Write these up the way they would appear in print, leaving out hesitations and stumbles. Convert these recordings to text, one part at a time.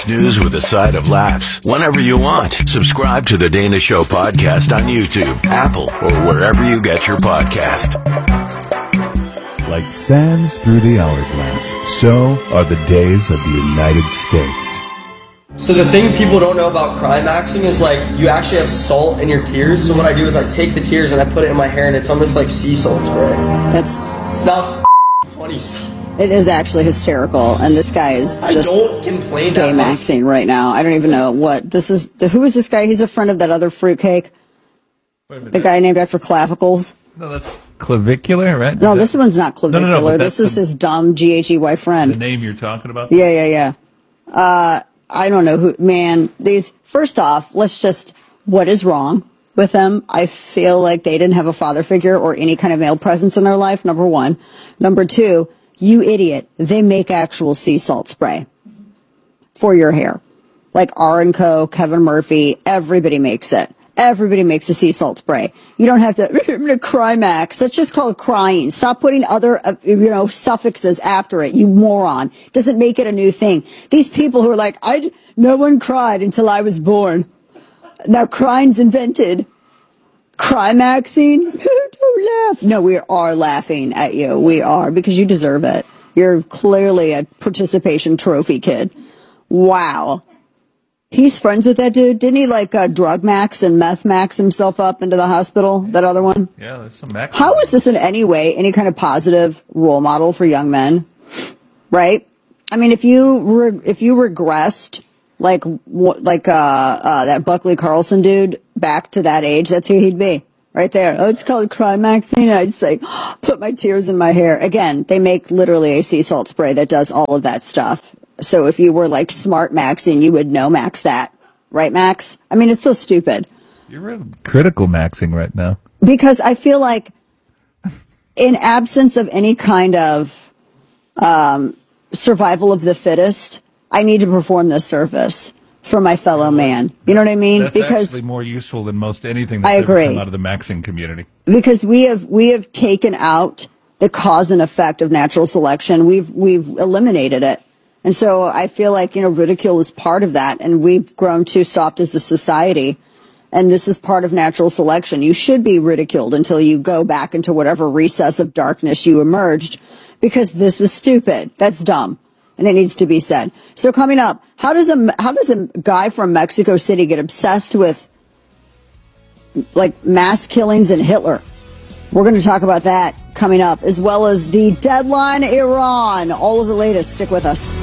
News with a side of laughs. Whenever you want. Subscribe to The Dana Show podcast on YouTube, Apple, or wherever you get your podcast. Like sands through the hourglass, so are the days of the United States. So the thing people don't know about climaxing is like you actually have salt in your tears. So what I do is I take the tears and I put it in my hair and it's almost like sea salt spray. It's not funny stuff. It is actually hysterical, and this guy is just I don't complain that maxing right now. I don't even know what this is. Who is this guy? He's a friend of that other fruitcake. The guy named after clavicles. No, that's clavicular, right? No, this one's not clavicular. No, this is his dumb GHEY friend. The name you're talking about? Yeah. I don't know who, man. First off, what is wrong with them? I feel like they didn't have a father figure or any kind of male presence in their life, number one. Number two, you idiot, they make actual sea salt spray for your hair. Like R & Co., Kevin Murphy, everybody makes it. Everybody makes a sea salt spray. You don't have to, I'm going to Crimax. That's just called crying. Stop putting other, suffixes after it, you moron. Doesn't make it a new thing. These people who are like, no one cried until I was born. Now crying's invented. Crimaxing? Don't laugh. No, we are laughing at you. We are, because you deserve it. You're clearly a participation trophy kid. Wow. He's friends with that dude. Didn't he drug max and meth max himself up into the hospital? That other one? Yeah, there's some max. How is this in any way any kind of positive role model for young men? Right? I mean, if you regressed that Buckley Carlson dude back to that age, that's who he'd be. Right there. Oh, it's called Crimaxing. I just put my tears in my hair. Again, they make literally a sea salt spray that does all of that stuff. So if you were smart maxing, you would know max that. Right, Max? I mean, it's so stupid. You're really critical maxing right now. Because I feel like in absence of any kind of survival of the fittest, I need to perform this service for my fellow man. You know what I mean? That's actually more useful than most anything that's ever come out of the maxing community. Because we have taken out the cause and effect of natural selection. We've eliminated it. And so I feel like, ridicule is part of that, and we've grown too soft as a society. And this is part of natural selection. You should be ridiculed until you go back into whatever recess of darkness you emerged, because this is stupid. That's dumb. And it needs to be said. So coming up, how does a guy from Mexico City get obsessed with mass killings and Hitler? We're going to talk about that coming up, as well as the deadline Iran. All of the latest. Stick with us.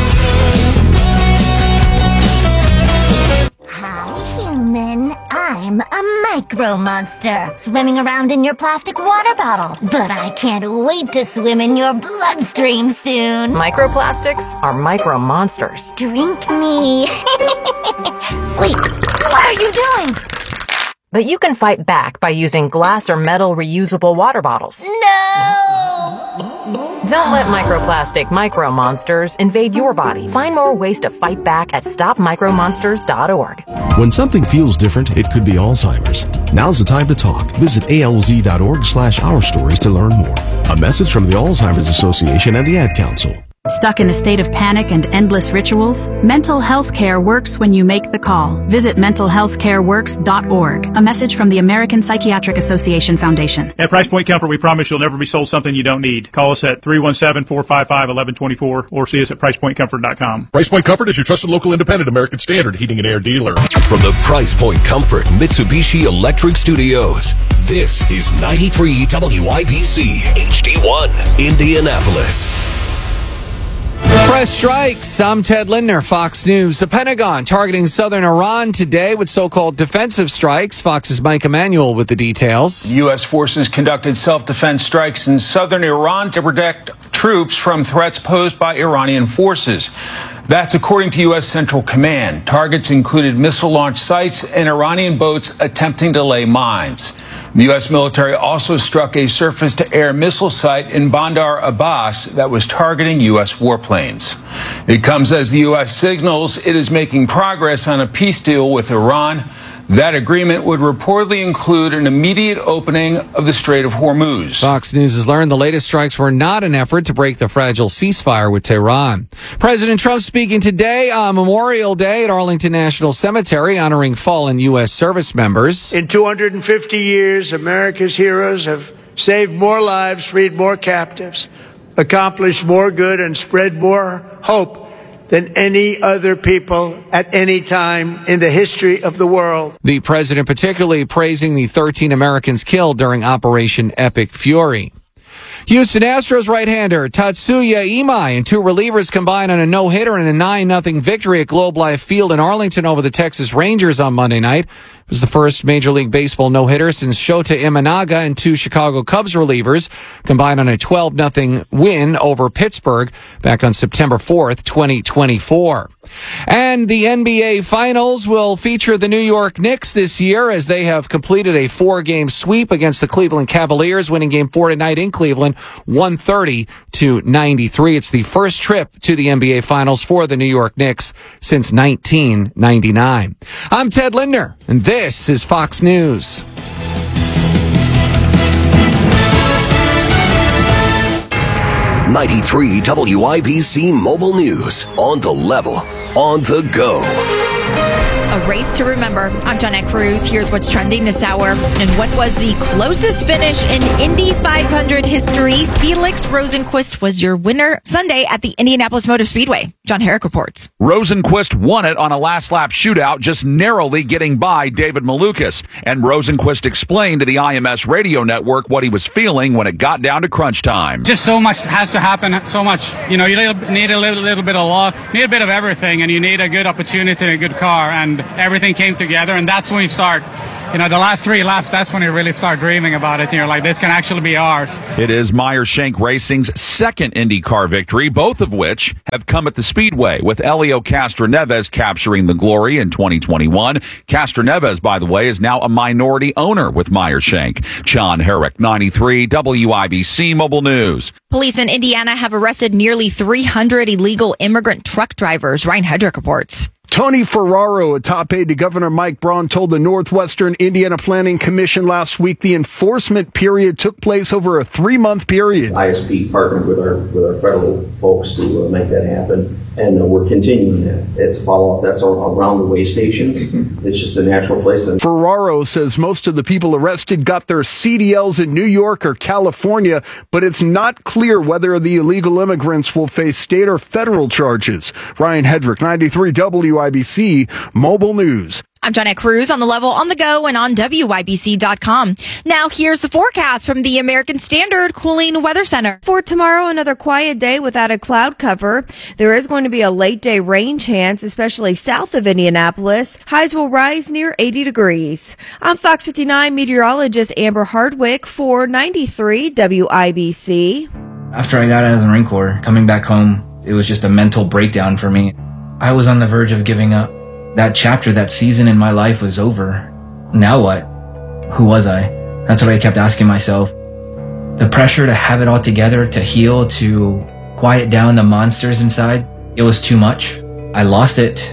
Hi, human. I'm a micro monster, swimming around in your plastic water bottle. But I can't wait to swim in your bloodstream soon. Microplastics are micro monsters. Drink me. Wait, what are you doing? But you can fight back by using glass or metal reusable water bottles. No! Don't let microplastic micro monsters invade your body. Find more ways to fight back at stopmicromonsters.org. When something feels different, it could be Alzheimer's. Now's the time to talk. Visit alz.org/ourstories to learn more. A message from the Alzheimer's Association and the Ad Council. Stuck in a state of panic and endless rituals? Mental health care works when you make the call. Visit mentalhealthcareworks.org. A message from the American Psychiatric Association Foundation. At Price Point Comfort, we promise you'll never be sold something you don't need. Call us at 317-455-1124 or see us at PricePointComfort.com. Price Point Comfort is your trusted local independent American Standard heating and air dealer. From the Price Point Comfort Mitsubishi Electric Studios, this is 93 WIBC HD1, Indianapolis. Fresh strikes. I'm Ted Lindner, Fox News. The Pentagon targeting southern Iran today with so-called defensive strikes. Fox's Mike Emanuel with the details. U.S. forces conducted self-defense strikes in southern Iran to protect troops from threats posed by Iranian forces. That's according to U.S. Central Command. Targets included missile launch sites and Iranian boats attempting to lay mines. The U.S. military also struck a surface-to-air missile site in Bandar Abbas that was targeting U.S. warplanes. It comes as the U.S. signals it is making progress on a peace deal with Iran. That agreement would reportedly include an immediate opening of the Strait of Hormuz. Fox News has learned the latest strikes were not an effort to break the fragile ceasefire with Tehran. President Trump speaking today on Memorial Day at Arlington National Cemetery, honoring fallen U.S. service members. In 250 years, America's heroes have saved more lives, freed more captives, accomplished more good, and spread more hope than any other people at any time in the history of the world. The president particularly praising the 13 Americans killed during Operation Epic Fury. Houston Astros right-hander Tatsuya Imai and two relievers combined on a no-hitter and a 9-0 victory at Globe Life Field in Arlington over the Texas Rangers on Monday night. It was the first Major League Baseball no-hitter since Shota Imanaga and two Chicago Cubs relievers combined on a 12-0 win over Pittsburgh back on September 4th, 2024. And the NBA Finals will feature the New York Knicks this year as they have completed a 4-game sweep against the Cleveland Cavaliers, winning Game 4 tonight in Cleveland, 130-93. It's the first trip to the NBA Finals for the New York Knicks since 1999. I'm Ted Lindner, and this is Fox News. '93 WIBC Mobile News. On the level, on the go. A race to remember. I'm Jonette Cruz. Here's what's trending this hour. And what was the closest finish in Indy 500 history? Felix Rosenqvist was your winner Sunday at the Indianapolis Motor Speedway. John Herrick reports. Rosenqvist won it on a last-lap shootout, just narrowly getting by David Malukas. And Rosenqvist explained to the IMS radio network what he was feeling when it got down to crunch time. Just so much has to happen, so much. You know, you need a little bit of luck, need a bit of everything, and you need a good opportunity and a good car, and everything came together, and that's when you start. You know, the last 3 laps, that's when you really start dreaming about it. You're like, this can actually be ours. It is Meyer Shank Racing's second IndyCar victory, both of which have come at the Speedway, with Helio Castroneves capturing the glory in 2021. Castroneves, by the way, is now a minority owner with Meyer Shank. John Herrick, 93 WIBC Mobile News. Police in Indiana have arrested nearly 300 illegal immigrant truck drivers. Ryan Hedrick reports. Tony Ferraro, a top aide to Governor Mike Braun, told the Northwestern Indiana Planning Commission last week the enforcement period took place over a 3-month period. ISP partnered with our federal folks to make that happen, and we're continuing that. It's follow-up. That's around the way stations. It's just a natural place. Ferraro says most of the people arrested got their CDLs in New York or California, but it's not clear whether the illegal immigrants will face state or federal charges. Ryan Hedrick, 93 WIBC Mobile News. I'm Jonette Cruz, on the level, on the go, and on WIBC.com. Now, here's the forecast from the American Standard Cooling Weather Center. For tomorrow, another quiet day without a cloud cover. There is going to be a late day rain chance, especially south of Indianapolis. Highs will rise near 80 degrees. I'm Fox 59 meteorologist Amber Hardwick for 93 WIBC. After I got out of the Marine Corps, coming back home, it was just a mental breakdown for me. I was on the verge of giving up. That chapter, that season in my life was over. Now what? Who was I? That's what I kept asking myself. The pressure to have it all together, to heal, to quiet down the monsters inside, it was too much. I lost it.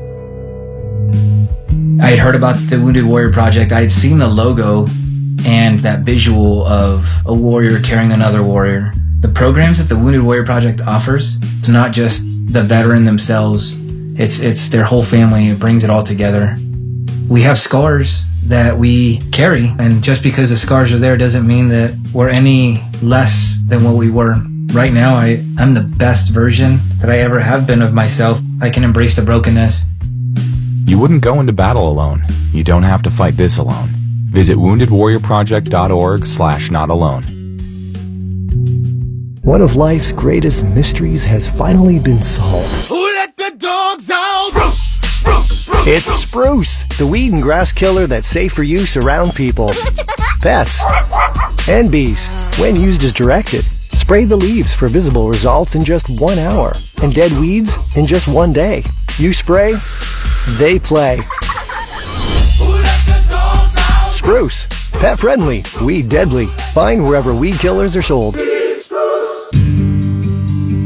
I had heard about the Wounded Warrior Project. I had seen the logo and that visual of a warrior carrying another warrior. The programs that the Wounded Warrior Project offers, it's not just the veteran themselves. It's their whole family. It brings it all together. We have scars that we carry, and just because the scars are there doesn't mean that we're any less than what we were. Right now, I'm the best version that I ever have been of myself. I can embrace the brokenness. You wouldn't go into battle alone. You don't have to fight this alone. Visit woundedwarriorproject.org/notalone. One of life's greatest mysteries has finally been solved. Who let the dogs out? Spruce, spruce, spruce. It's Spruce, the weed and grass killer that's safe for use around people, pets, and bees. When used as directed, spray the leaves for visible results in just 1 hour, and dead weeds in just 1 day. You spray, they play. Spruce, pet friendly, weed deadly. Find wherever weed killers are sold.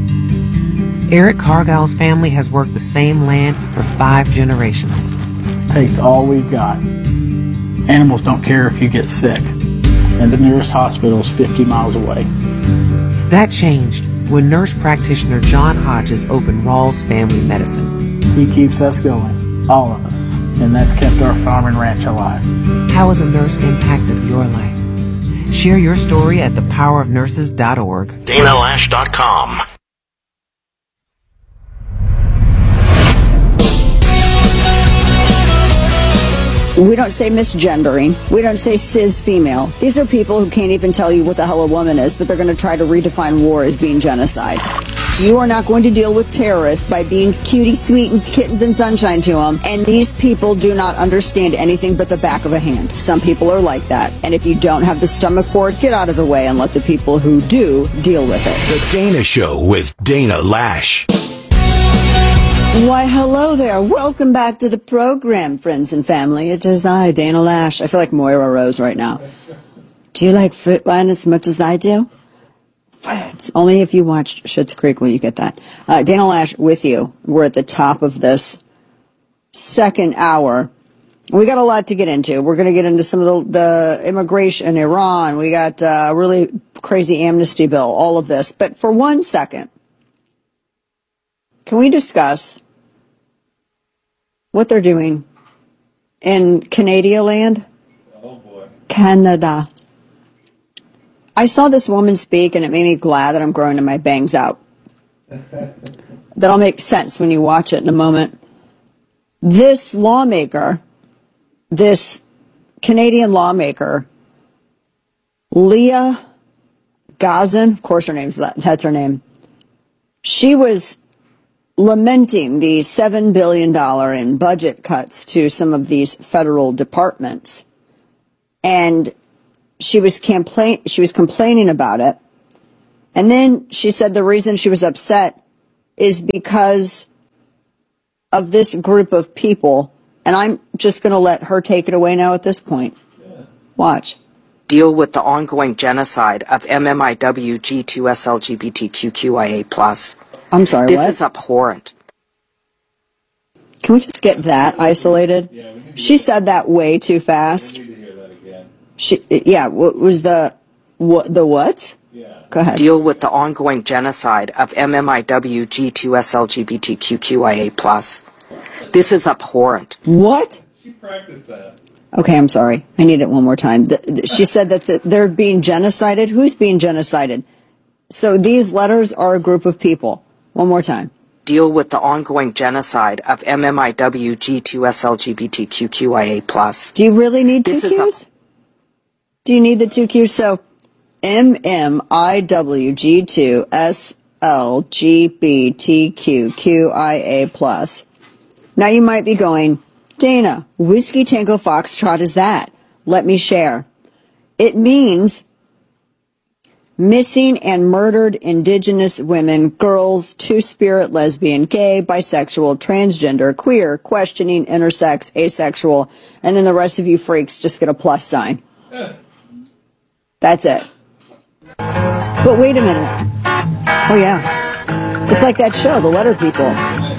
Eric Cargill's family has worked the same land for 5 generations. takes all we've got. Animals don't care if you get sick, and the nearest hospital is 50 miles away. That changed when nurse practitioner John Hodges opened Rawls Family Medicine. He keeps us going, all of us, and that's kept our farm and ranch alive. How has a nurse impacted your life? Share your story at thepowerofnurses.org. DanaLash.com. We don't say misgendering. We don't say cis female. These are people who can't even tell you what the hell a woman is, but they're going to try to redefine war as being genocide. You are not going to deal with terrorists by being cutie sweet and kittens and sunshine to them. And these people do not understand anything but the back of a hand. Some people are like that. And if you don't have the stomach for it, get out of the way and let the people who do deal with it. The Dana Show with Dana Lash. Why, hello there. Welcome back to the program, friends and family. It is I, Dana Lash. I feel like Moira Rose right now. Do you like fruit wine as much as I do? It's only if you watched Schitt's Creek will you get that. Dana Lash with you. We're at the top of this second hour. We got a lot to get into. We're going to get into some of the immigration in Iran. We got a really crazy amnesty bill, all of this. But for 1 second, can we discuss what they're doing in Canada land? Oh boy. Canada. I saw this woman speak and it made me glad that I'm growing my bangs out. That'll make sense when you watch it in a moment. This lawmaker, this Canadian lawmaker, Leah Gazan, of course her name's that's her name. She was lamenting the $7 billion in budget cuts to some of these federal departments. And she was complaining about it. And then she said the reason she was upset is because of this group of people. And I'm just going to let her take it away now at this point. Yeah. Watch. Deal with the ongoing genocide of MMIW G2SLGBTQIA+. I'm sorry, this what? is abhorrent. Can we just get that isolated? Yeah, she said that way too fast. We need to hear that again. What was the what? Yeah. Go ahead. Deal with the ongoing genocide of MMIW G2SLGBTQIA+. This is abhorrent. What? She practiced that. Okay, I'm sorry. I need it one more time. She said that they're being genocided. Who's being genocided? So these letters are a group of people. One more time. Deal with the ongoing genocide of MMIW G2SLGBTQIA+. Do you really need two Qs? Do you need the two Qs? So MMIW G2SLGBTQIA+. Now you might be going, Dana, Whiskey Tango Foxtrot is that? Let me share. It means missing and murdered indigenous women, girls, two-spirit, lesbian, gay, bisexual, transgender, queer, questioning, intersex, asexual, and then the rest of you freaks just get a plus sign. That's it. But wait a minute. Oh yeah. It's like that show, The Letter People.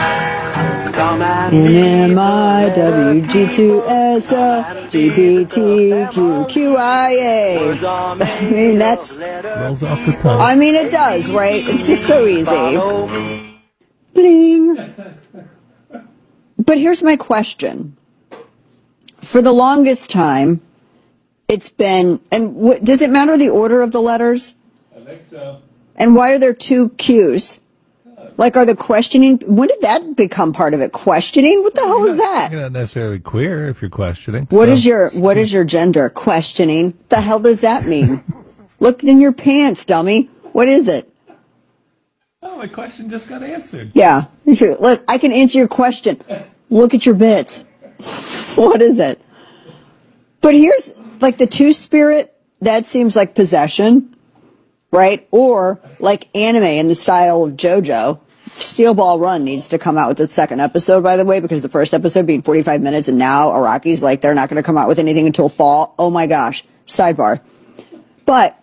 MMIWG2SLGBTQQIA. I mean, that's... rolls off the tongue. I mean, it does, right? It's just so easy. Bling. But here's my question. For the longest time, it's been... And does it matter the order of the letters? I think so. And why are there two Qs? Like, are the questioning... When did that become part of it? Questioning? What the hell is that? You're not necessarily queer if you're questioning. What is your gender? Questioning. The hell does that mean? Look in your pants, dummy. What is it? Oh, my question just got answered. Yeah. Look, I can answer your question. Look at your bits. What is it? But here's, like, the two-spirit, that seems like possession, right? Or, like, anime in the style of JoJo. Steel Ball Run needs to come out with the second episode, by the way, because the first episode being 45 minutes, and now Iraqi's like, they're not going to come out with anything until fall. Oh my gosh. Sidebar. But,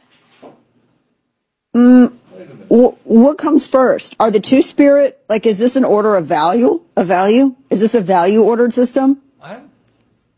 what comes first? Are the two-spirit, like, is this an order of value? A value? Is this a value-ordered system?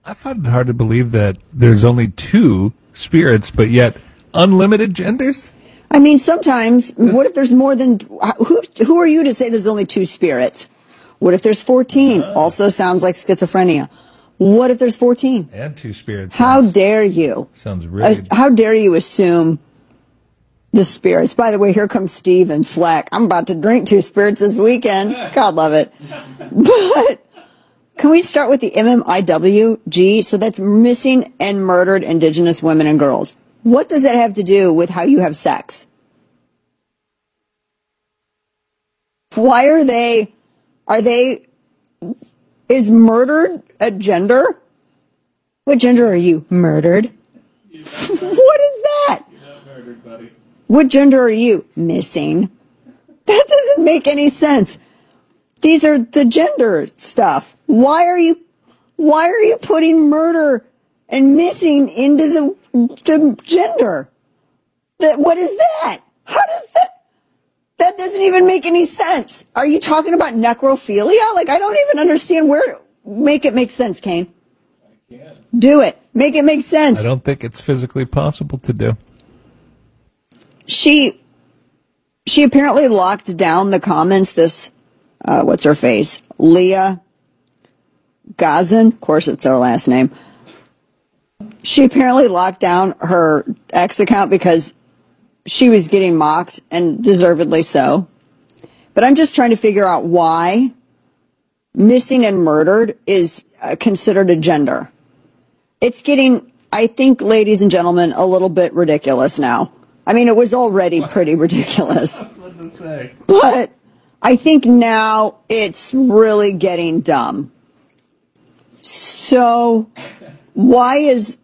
I find it hard to believe that there's only two spirits, but yet unlimited genders? I mean, sometimes, what if there's more than, who are you to say there's only two spirits? What if there's 14? Also sounds like schizophrenia. What if there's 14? And two spirits. How dare you? Sounds really... How dare you assume the spirits? By the way, here comes Steve in Slack. I'm about to drink two spirits this weekend. God love it. But can we start with the MMIWG? So that's missing and murdered Indigenous women and girls. What does that have to do with how you have sex? Why is murdered a gender? What gender are you? Murdered? What is that? You're not murdered, buddy. What gender are you? Missing. That doesn't make any sense. These are the gender stuff. Why are you putting murder and missing into the gender? What is that? How does that doesn't even make any sense. Are you talking about necrophilia? Like, I don't even understand make it make sense, Kane. I can't. Do it. Make it make sense. I don't think it's physically possible to do. She apparently locked down the comments, this, what's her face? Leah Gazan. Of course, it's her last name. She apparently locked down her X account because she was getting mocked, and deservedly so. But I'm just trying to figure out why missing and murdered is considered a gender. It's getting, I think, ladies and gentlemen, a little bit ridiculous now. I mean, it was already pretty ridiculous. But I think now it's really getting dumb. So why is...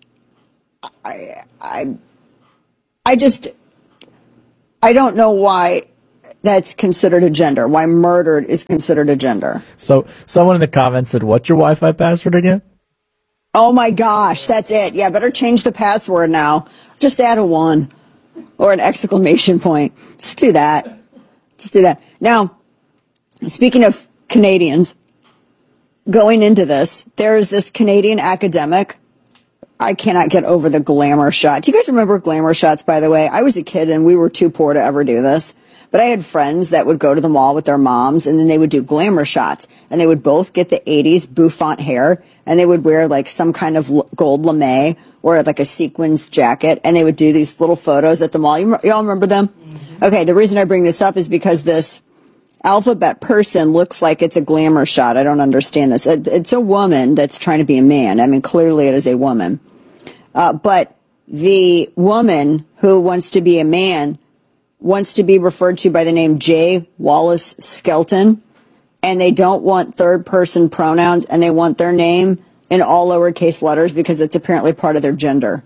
I don't know why that's considered a gender, why murdered is considered a gender. So someone in the comments said, what's your Wi-Fi password again? Oh my gosh, that's it. Yeah, better change the password now. Just add a 1 or an exclamation point. Just do that. Just do that. Now, speaking of Canadians, going into this, there is this Canadian academic. I cannot get over the glamour shot. Do you guys remember glamour shots, by the way? I was a kid and we were too poor to ever do this. But I had friends that would go to the mall with their moms and then they would do glamour shots. And they would both get the 80s bouffant hair and they would wear like some kind of gold lame or like a sequins jacket. And they would do these little photos at the mall. Y'all remember them? Mm-hmm. Okay, the reason I bring this up is because this alphabet person looks like it's a glamour shot. I don't understand this. It's a woman that's trying to be a man. I mean, clearly it is a woman. But the woman who wants to be a man wants to be referred to by the name J. Wallace Skelton, and they don't want third-person pronouns, and they want their name in all lowercase letters because it's apparently part of their gender.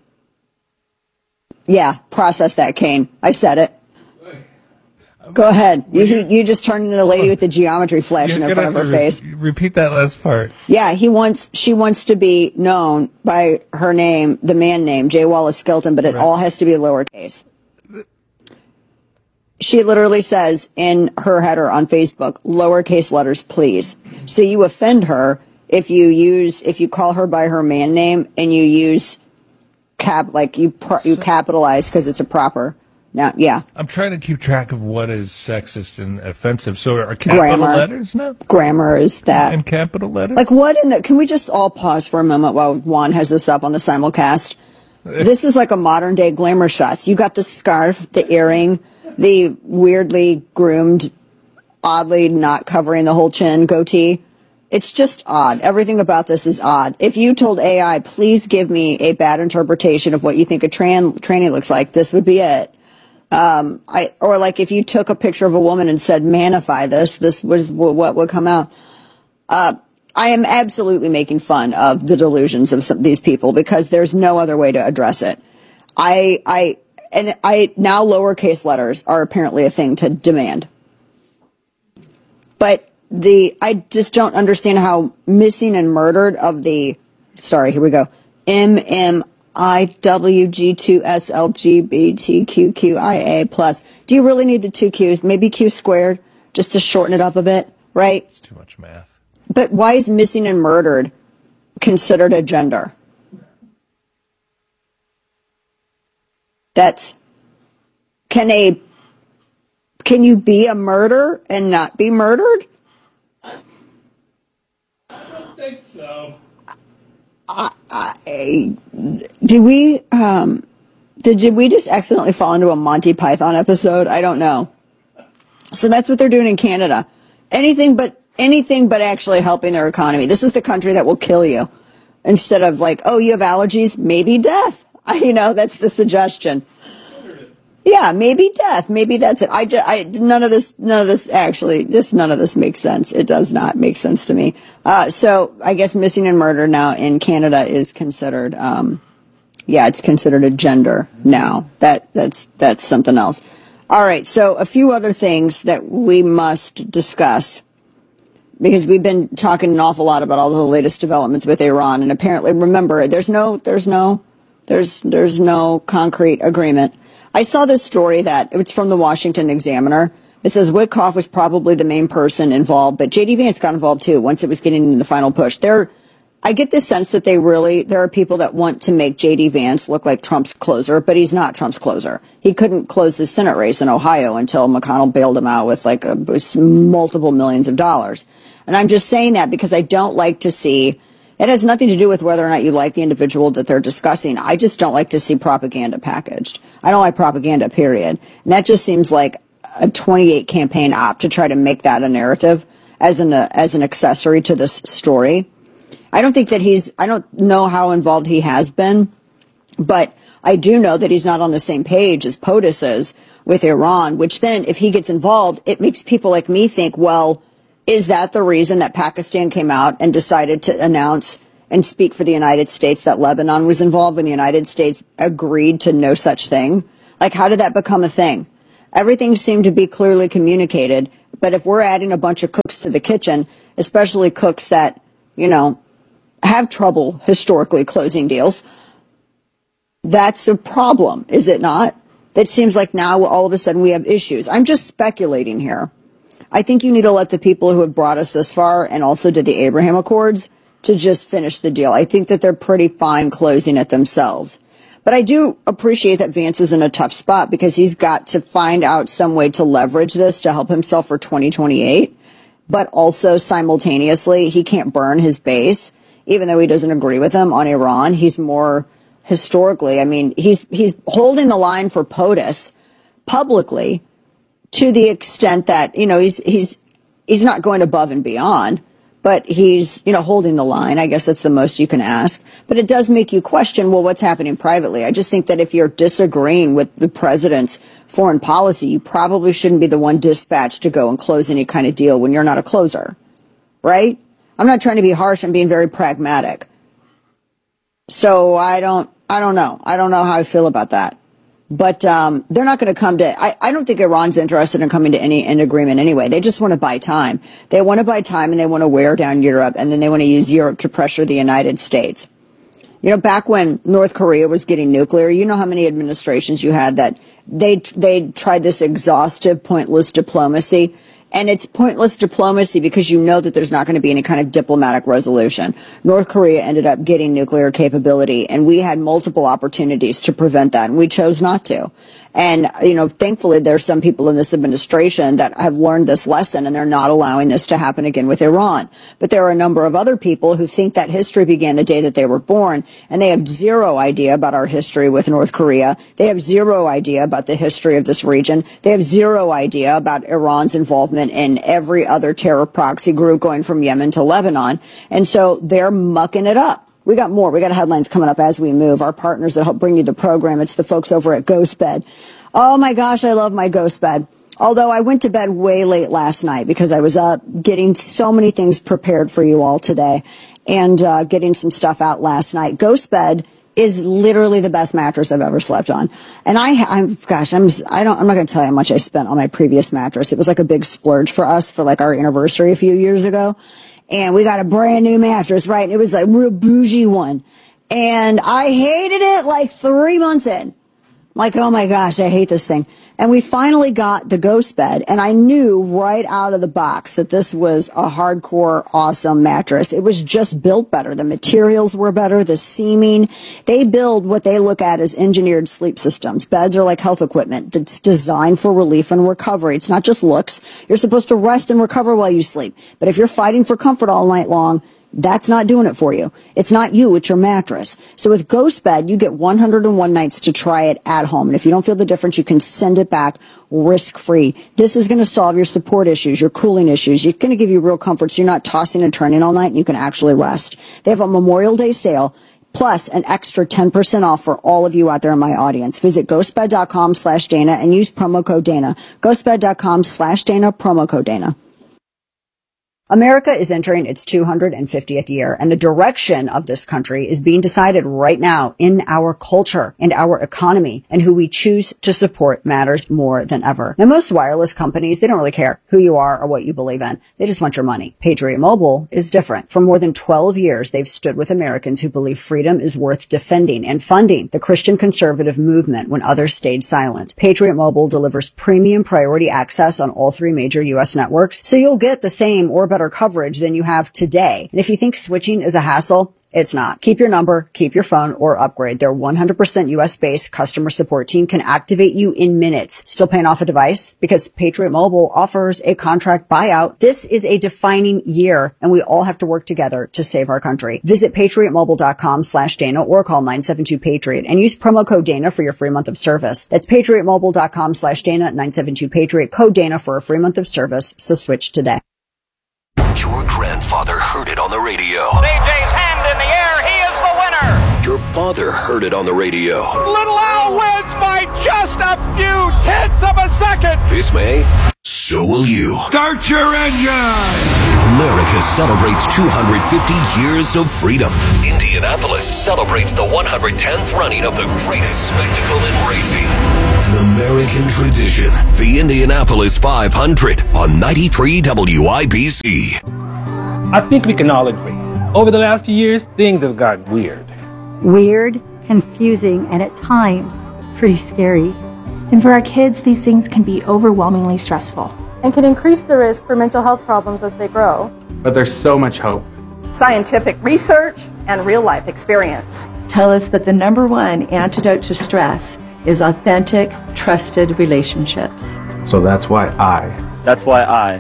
Yeah, process that, Kane. I said it. Go ahead. You just turned into the lady with the geometry flashing in front of her face. Repeat that last part. Yeah, she wants to be known by her name, the man name, J. Wallace Skelton, but it all has to be lowercase. She literally says in her header on Facebook, lowercase letters, please. So you offend her if you call her by her man name and you use you capitalize because it's a proper. Now, yeah. I'm trying to keep track of what is sexist and offensive. So are capital letters now? Grammar is that. And capital letters? Like what can we just all pause for a moment while Juan has this up on the simulcast? This is like a modern day glamour shots. You got the scarf, the earring, the weirdly groomed, oddly not covering the whole chin goatee. It's just odd. Everything about this is odd. If you told AI, please give me a bad interpretation of what you think a tranny looks like, this would be it. Or like if you took a picture of a woman and said, manify this was what would come out. I am absolutely making fun of the delusions of these people because there's no other way to address it. Now lowercase letters are apparently a thing to demand. But I just don't understand how missing and murdered of here we go. MMIWG2SLGBTQQIA plus. Do you really need the 2 Qs? Maybe Q squared just to shorten it up a bit, right? It's too much math. But why is missing and murdered considered a gender. Can you be a murder and not be murdered? I don't think so. Did we just accidentally fall into a Monty Python episode? I don't know. So that's what they're doing in Canada. Anything but actually helping their economy. This is the country that will kill you. Instead of like, oh, you have allergies, maybe death. That's the suggestion. Yeah, maybe death. Maybe that's it. None of this makes sense. It does not make sense to me. So I guess missing and murder now in Canada is considered, it's considered a gender now. That's something else. All right. So a few other things that we must discuss, because we've been talking an awful lot about all the latest developments with Iran. And apparently, remember, there's no concrete agreement. I saw this story that it's from the Washington Examiner. It says Witkoff was probably the main person involved, but J.D. Vance got involved too once it was getting into the final push. I get the sense that there are people that want to make J.D. Vance look like Trump's closer, but he's not Trump's closer. He couldn't close the Senate race in Ohio until McConnell bailed him out with multiple millions of dollars. And I'm just saying that because I don't like to see. It has nothing to do with whether or not you like the individual that they're discussing. I just don't like to see propaganda packaged. I don't like propaganda, period. And that just seems like a 28 campaign op to try to make that a narrative as an accessory to this story. I don't think that I don't know how involved he has been, but I do know that he's not on the same page as POTUS is with Iran, which then if he gets involved, it makes people like me think, well, is that the reason that Pakistan came out and decided to announce and speak for the United States that Lebanon was involved when the United States agreed to no such thing? Like, how did that become a thing? Everything seemed to be clearly communicated, but if we're adding a bunch of cooks to the kitchen, especially cooks that, have trouble historically closing deals, that's a problem, is it not? That seems like now all of a sudden we have issues. I'm just speculating here. I think you need to let the people who have brought us this far and also did the Abraham Accords to just finish the deal. I think that they're pretty fine closing it themselves. But I do appreciate that Vance is in a tough spot because he's got to find out some way to leverage this to help himself for 2028. But also simultaneously, he can't burn his base, even though he doesn't agree with them on Iran. He's more historically, he's holding the line for POTUS publicly, to the extent that, he's not going above and beyond, but he's, holding the line. I guess that's the most you can ask. But it does make you question, well, what's happening privately? I just think that if you're disagreeing with the president's foreign policy, you probably shouldn't be the one dispatched to go and close any kind of deal when you're not a closer, right? I'm not trying to be harsh. I'm being very pragmatic. So I don't know. I don't know how I feel about that. But they're not going to come to, I don't think Iran's interested in coming to any end agreement anyway. They just want to buy time. They want to buy time and they want to wear down Europe, and then they want to use Europe to pressure the United States. Back when North Korea was getting nuclear, how many administrations you had that they tried this exhaustive, pointless diplomacy. And it's pointless diplomacy because you know that there's not going to be any kind of diplomatic resolution. North Korea ended up getting nuclear capability, and we had multiple opportunities to prevent that, and we chose not to. And, thankfully, there's some people in this administration that have learned this lesson, and they're not allowing this to happen again with Iran. But there are a number of other people who think that history began the day that they were born, and they have zero idea about our history with North Korea. They have zero idea about the history of this region. They have zero idea about Iran's involvement in every other terror proxy group going from Yemen to Lebanon. And so they're mucking it up. We got more. We got headlines coming up as we move. Our partners that help bring you the program, it's the folks over at GhostBed. Oh my gosh, I love my GhostBed. Although I went to bed way late last night because I was up getting so many things prepared for you all today and getting some stuff out last night. GhostBed is literally the best mattress I've ever slept on. And I'm not going to tell you how much I spent on my previous mattress. It was like a big splurge for us for like our anniversary a few years ago. And we got a brand new mattress, right? And it was like a real bougie one. And I hated it like 3 months in. Like, oh my gosh, I hate this thing. And we finally got the Ghost Bed, and I knew right out of the box that this was a hardcore, awesome mattress. It was just built better. The materials were better, the seaming. They build what they look at as engineered sleep systems. Beds are like health equipment that's designed for relief and recovery. It's not just looks. You're supposed to rest and recover while you sleep. But if you're fighting for comfort all night long, that's not doing it for you. It's not you, it's your mattress. So with Ghost Bed, you get 101 nights to try it at home. And if you don't feel the difference, you can send it back risk-free. This is going to solve your support issues, your cooling issues. It's going to give you real comfort so you're not tossing and turning all night and you can actually rest. They have a Memorial Day sale, plus an extra 10% off for all of you out there in my audience. Visit ghostbed.com/Dana and use promo code Dana. Ghostbed.com/Dana, promo code Dana. America is entering its 250th year, and the direction of this country is being decided right now in our culture and our economy, and who we choose to support matters more than ever. Now, most wireless companies, they don't really care who you are or what you believe in. They just want your money. Patriot Mobile is different. For more than 12 years, they've stood with Americans who believe freedom is worth defending and funding the Christian conservative movement when others stayed silent. Patriot Mobile delivers premium priority access on all 3 major U.S. networks, so you'll get the same or better coverage than you have today. And if you think switching is a hassle, it's not. Keep your number, keep your phone, or upgrade. Their 100% U.S.-based customer support team can activate you in minutes. Still paying off a device? Because Patriot Mobile offers a contract buyout. This is a defining year, and we all have to work together to save our country. Visit patriotmobile.com/Dana or call 972-PATRIOT and use promo code Dana for your free month of service. That's patriotmobile.com/Dana, 972-PATRIOT, code Dana for a free month of service. So switch today. Your grandfather heard it on the radio. DJ's hand in the air. He is the winner. Your father heard it on the radio. Little Al wins by just a few tenths of a second. This May, so will you. Start your engine. America celebrates 250 years of freedom. Indianapolis celebrates the 110th running of the greatest spectacle in racing. An American tradition, the Indianapolis 500 on 93 WIBC. I think we can all agree. Over the last few years, things have gotten weird. Weird, confusing, and at times, pretty scary. And for our kids, these things can be overwhelmingly stressful. And can increase the risk for mental health problems as they grow. But there's so much hope. Scientific research and real-life experience tell us that the number one antidote to stress is authentic, trusted relationships. So that's why I. That's why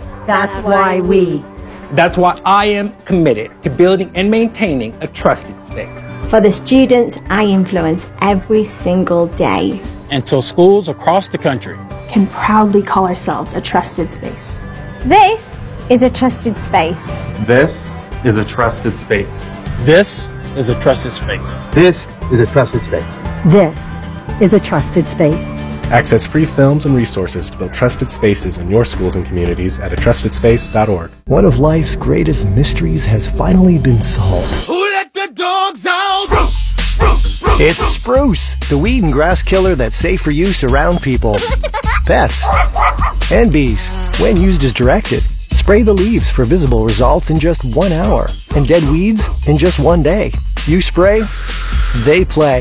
we. That's why I am committed to building and maintaining a trusted space. For the students I influence every single day. Until schools across the country can proudly call ourselves a trusted space. This is a trusted space. This is a trusted space. This is a trusted space. This is a trusted space. This is a trusted space. Access free films and resources to build trusted spaces in your schools and communities at atrustedspace.org. One of life's greatest mysteries has finally been solved. Who let the dogs out? Spruce, spruce, spruce. It's Spruce, the weed and grass killer that's safe for use around people, pets, and bees. When used as directed, spray the leaves for visible results in just 1 hour, and dead weeds in just 1 day. You spray, they play.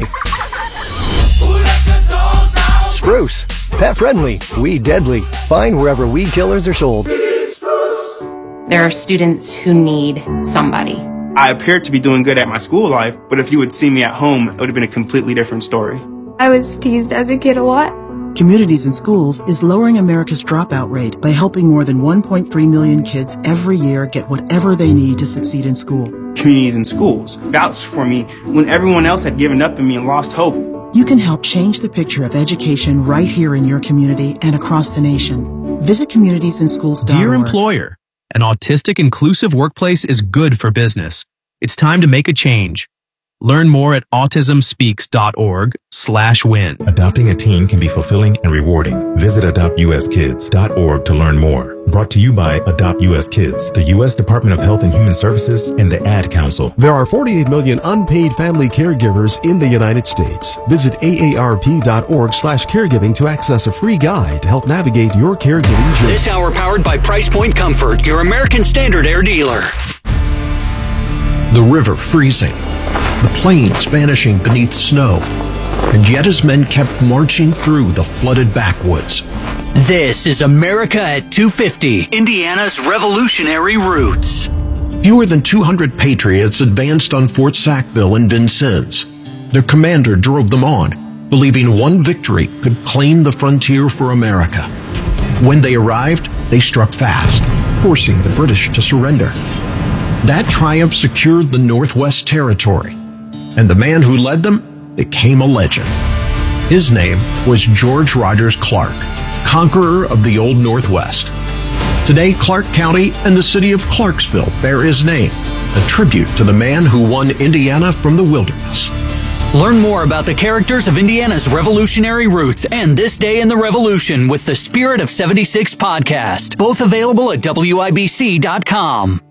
Spruce, pet friendly, weed deadly. Find wherever weed killers are sold. There are students who need somebody. I appeared to be doing good at my school life, but if you would see me at home, it would have been a completely different story. I was teased as a kid a lot. Communities in Schools is lowering America's dropout rate by helping more than 1.3 million kids every year get whatever they need to succeed in school. Communities in Schools vouched for me when everyone else had given up on me and lost hope. You can help change the picture of education right here in your community and across the nation. Visit communitiesandschools.org. Dear employer, an autistic inclusive workplace is good for business. It's time to make a change. Learn more at autismspeaks.org/win. Adopting a teen can be fulfilling and rewarding. Visit adoptuskids.org to learn more. Brought to you by Adopt U.S. Kids, the U.S. Department of Health and Human Services, and the Ad Council. There are 48 million unpaid family caregivers in the United States. Visit aarp.org/caregiving to access a free guide to help navigate your caregiving journey. This hour powered by Price Point Comfort, your American Standard Air dealer. The river freezing. The plains vanishing beneath snow. and yet his men kept marching through the flooded backwoods. This is America at 250, Indiana's revolutionary roots. Fewer than 200 patriots advanced on Fort Sackville and Vincennes. Their commander drove them on, believing one victory could claim the frontier for America. When they arrived, they struck fast, forcing the British to surrender. That triumph secured the Northwest Territory, and the man who led them became a legend. His name was George Rogers Clark, conqueror of the Old Northwest. Today, Clark County and the city of Clarksville bear his name, a tribute to the man who won Indiana from the wilderness. Learn more about the characters of Indiana's revolutionary roots and This Day in the Revolution with the Spirit of 76 podcast, both available at WIBC.com.